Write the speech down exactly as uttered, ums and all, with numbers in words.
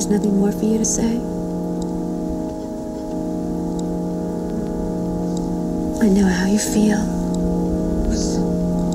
There's nothing more for you to say? I know how you feel.